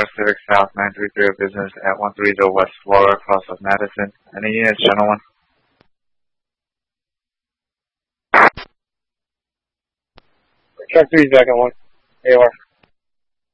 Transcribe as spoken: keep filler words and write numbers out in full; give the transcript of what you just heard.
Civic South nine three three business at one thirty West Flora, across of Madison. Any units, Channel one? Track three, Jack one. A O R.